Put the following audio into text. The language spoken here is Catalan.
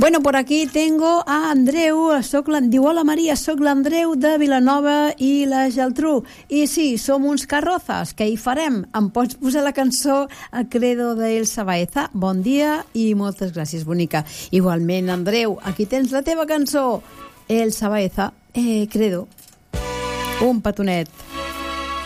Bueno, por aquí tengo a Andreu, diu, hola Maria, soc l'Andreu de Vilanova i la Geltrú. I sí, som uns carrozas, què hi farem? Em pots posar la cançó a Credo d'Elsa Baeza? Bon dia i moltes gràcies, bonica. Igualment, Andreu, aquí tens la teva cançó, Elsa Baeza, Credo. Un petonet.